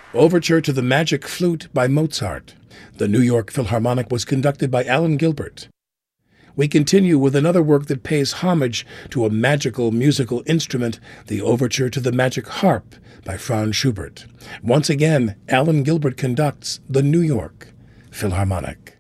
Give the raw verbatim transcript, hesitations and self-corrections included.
Overture to the Magic Flute by Mozart. The New York Philharmonic was conducted by Alan Gilbert. We continue with another work that pays homage to a magical musical instrument, the Overture to the Magic Harp by Franz Schubert. Once again, Alan Gilbert conducts the New York Philharmonic.